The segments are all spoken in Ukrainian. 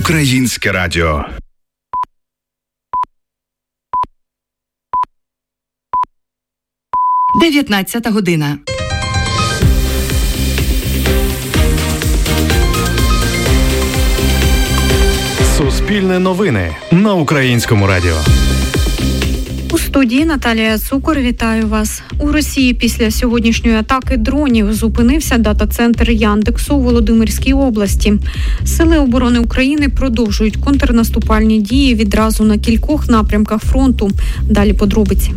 Українське радіо. Дев'ятнадцята година. Суспільне новини на Українському радіо. У студії Наталія Цукор. Вітаю вас. У Росії після сьогоднішньої атаки дронів зупинився дата-центр Яндексу у Володимирській області. Сили оборони України продовжують контрнаступальні дії відразу на кількох напрямках фронту. Далі подробиці.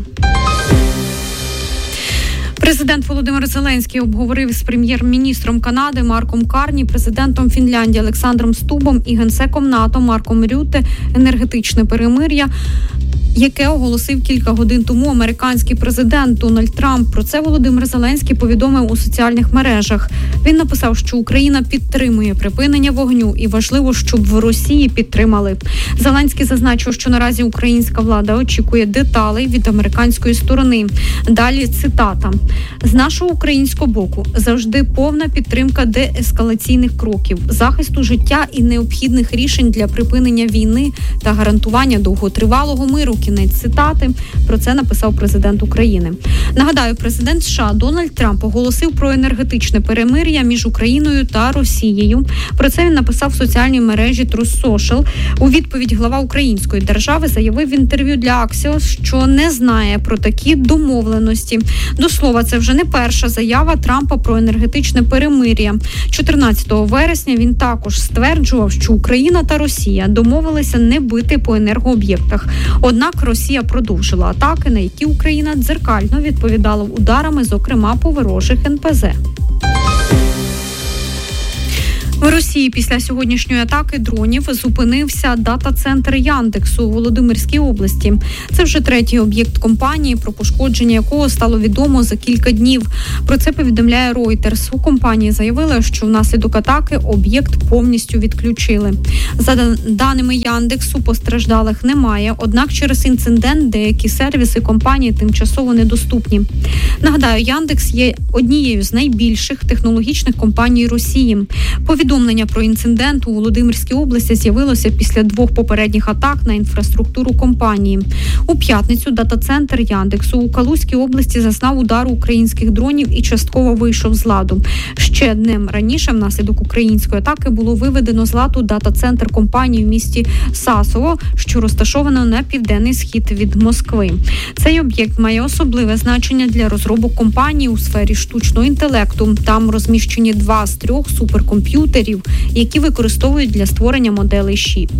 Президент Володимир Зеленський обговорив з прем'єр-міністром Канади Марком Карні, президентом Фінляндії Олександром Стубом і генсеком НАТО Марком Рютте енергетичне перемир'я, яке оголосив кілька годин тому американський президент Дональд Трамп. Про це Володимир Зеленський повідомив у соціальних мережах. Він написав, що Україна підтримує припинення вогню і важливо, щоб в Росії підтримали. Зеленський зазначив, що наразі українська влада очікує деталей від американської сторони. Далі цитата. «З нашого українського боку завжди повна підтримка деескалаційних кроків, захисту життя і необхідних рішень для припинення війни та гарантування довготривалого миру». Кінець цитати. Про це написав президент України. Нагадаю, президент США Дональд Трамп оголосив про енергетичне перемир'я між Україною та Росією. Про це він написав в соціальній мережі Truth Social. У відповідь глава української держави заявив в інтерв'ю для Axios, що не знає про такі домовленості. До слова, це вже не перша заява Трампа про енергетичне перемир'я. 14 вересня він також стверджував, що Україна та Росія домовилися не бити по енергооб'єктах. Однак Росія продовжила атаки, на які Україна дзеркально відповідала ударами, зокрема по ворожих НПЗ. В Росії після сьогоднішньої атаки дронів зупинився дата-центр Яндексу у Володимирській області. Це вже третій об'єкт компанії, про пошкодження якого стало відомо за кілька днів. Про це повідомляє Reuters. У компанії заявили, що внаслідок атаки об'єкт повністю відключили. За даними Яндексу, постраждалих немає, однак через інцидент деякі сервіси компанії тимчасово недоступні. Нагадаю, Яндекс є однією з найбільших технологічних компаній Росії. Повідомлення про інцидент у Володимирській області з'явилося після двох попередніх атак на інфраструктуру компанії. У п'ятницю дата-центр Яндексу у Калузькій області зазнав удару українських дронів і частково вийшов з ладу. Ще днем раніше внаслідок української атаки було виведено з ладу дата-центр компанії в місті Сасово, що розташовано на південний схід від Москви. Цей об'єкт має особливе значення для розробок компанії у сфері штучного інтелекту. Там розміщені 2 з 3 суперкомп'ютерів, які використовують для створення моделей ЩІ.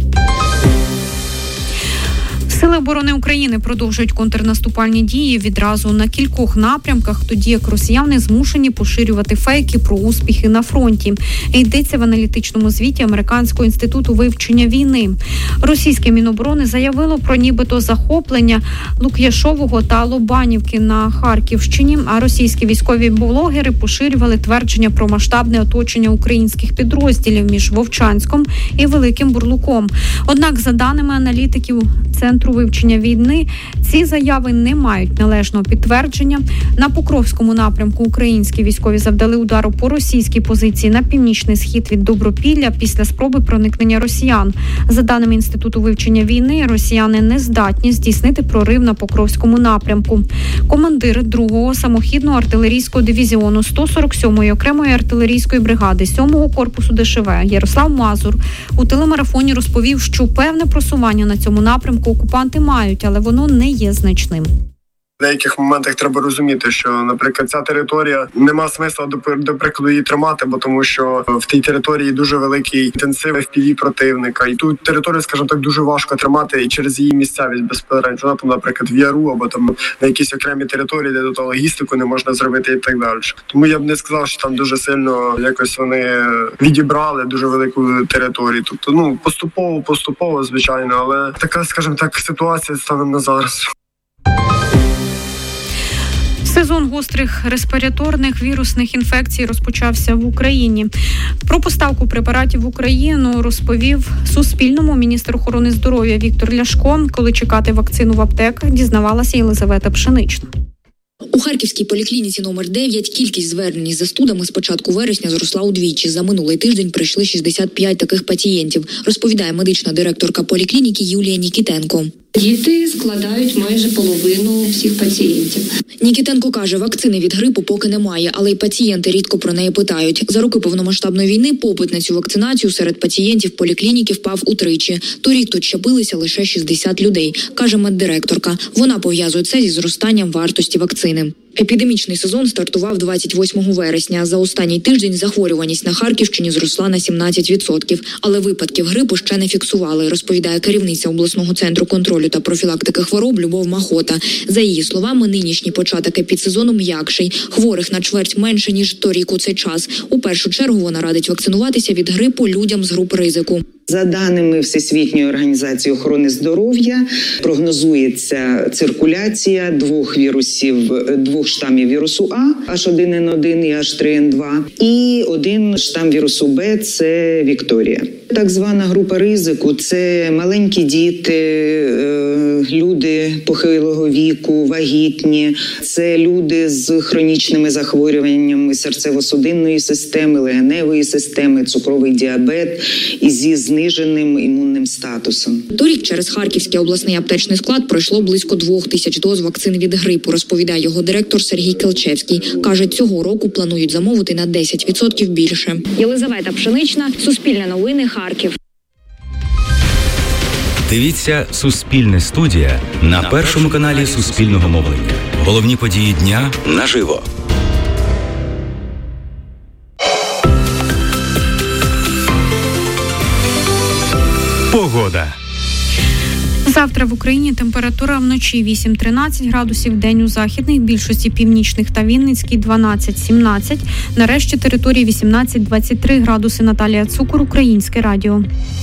Сили оборони України продовжують контрнаступальні дії відразу на кількох напрямках, тоді як росіяни змушені поширювати фейки про успіхи на фронті. Йдеться в аналітичному звіті Американського інституту вивчення війни. Російське Міноборони заявило про нібито захоплення Лук'яшового та Лобанівки на Харківщині, а російські військові блогери поширювали твердження про масштабне оточення українських підрозділів між Вовчанськом і Великим Бурлуком. Однак, за даними аналітиків Центру вивчення війни, ці заяви не мають належного підтвердження. На Покровському напрямку українські військові завдали удару по російській позиції на північний схід від Добропілля після спроби проникнення росіян. За даними Інституту вивчення війни, росіяни не здатні здійснити прорив на Покровському напрямку. Командир 2-го самохідного артилерійського дивізіону 147-ї окремої артилерійської бригади 7-го корпусу ДШВ Ярослав Мазур у телемарафоні розповів, що певне просування на цьому напрямку окупанти мають, але воно не є значним. В деяких моментах треба розуміти, що, наприклад, ця територія, нема смисла, до прикладу, її тримати, бо тому що в тій території дуже великий інтенсив FPV противника. І ту територію, скажімо так, дуже важко тримати і через її місцевість безпосередньо. Вона там, наприклад, в Яру або там на якійсь окремій території, де до логістику не можна зробити і так далі. Тому я б не сказав, що там дуже сильно якось вони відібрали дуже велику територію. Тобто, поступово, звичайно, але така, скажімо так, ситуація станом на зараз. Сезон гострих респіраторних вірусних інфекцій розпочався в Україні. Про поставку препаратів в Україну розповів Суспільному міністр охорони здоров'я Віктор Ляшко. Коли чекати вакцину в аптеках, дізнавалася Єлизавета Пшенична. У Харківській поліклініці номер 9 кількість звернень із застудами з початку вересня зросла удвічі. За минулий тиждень прийшли 65 таких пацієнтів, розповідає медична директорка поліклініки Юлія Нікітенко. Діти складають майже половину всіх пацієнтів. Нікітенко каже, вакцини від грипу поки немає, але й пацієнти рідко про неї питають. За роки повномасштабної війни попит на цю вакцинацію серед пацієнтів поліклініки впав утричі. Торік тут щепилися лише 60 людей, каже меддиректорка. Вона пов'язує це зі зростанням вартості вакцини. Епідемічний сезон стартував 28 вересня. За останній тиждень захворюваність на Харківщині зросла на 17%. Але випадків грипу ще не фіксували, розповідає керівниця обласного центру контролю та профілактики хвороб Любов Махота. За її словами, нинішній початок епідсезону м'якший. Хворих на чверть менше, ніж торік у цей час. У першу чергу вона радить вакцинуватися від грипу людям з груп ризику. За даними Всесвітньої організації охорони здоров'я, прогнозується циркуляція двох штамів вірусу А, H1N1 і H3N2, і один штам вірусу Б – це Вікторія. Так звана група ризику – це маленькі діти, люди похилого віку, вагітні, це люди з хронічними захворюваннями серцево-судинної системи, легеневої системи, цукровий діабет і зі зниженим імунним статусом. Торік через Харківський обласний аптечний склад пройшло близько 2000 доз вакцин від грипу, розповідає його директор Сергій Келчевський. Каже, цього року планують замовити на 10% більше. Єлизавета Пшенична, Суспільне новини, Харків. Дивіться «Суспільне студія» на першому каналі Суспільного мовлення. Головні події дня наживо. Погода. Завтра в Україні температура вночі 8-13 градусів, день у західних, більшості північних та Вінницькій 12-17, нарешті території 18-23 градуси. Наталія Цукор, Українське радіо.